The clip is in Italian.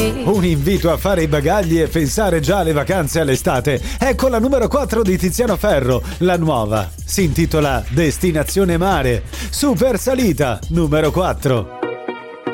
Un invito a fare i bagagli e pensare già alle vacanze all'estate. Ecco la numero 4 di Tiziano Ferro, la nuova. Si intitola Destinazione Mare. Super salita, numero 4.